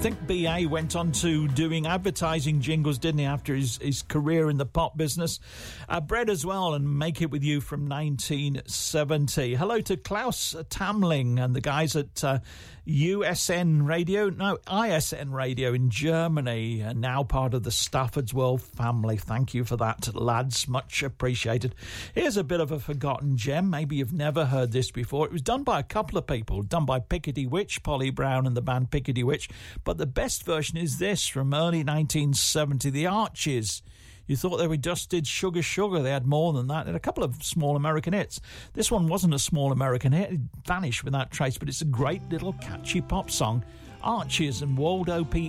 think B.A. went on to doing advertising jingles, didn't he, after his career in the pop business? Bread as well, and Make It With You from 1970. Hello to Klaus Tamling and the guys at ISN Radio in Germany, and now part of the Stafford's World family. Thank you for that, lads. Much appreciated. Here's a bit of a forgotten gem. Maybe you've never heard this before. It was done by a couple of people, done by Pickety Witch, Polly Brown and the band Pickety Witch. But the best version is this from early 1970, The Archies. You thought they were just did Sugar Sugar. They had more than that. They had a couple of small American hits. This one wasn't a small American hit. It vanished without trace, but it's a great little catchy pop song. Archies and Waldo P.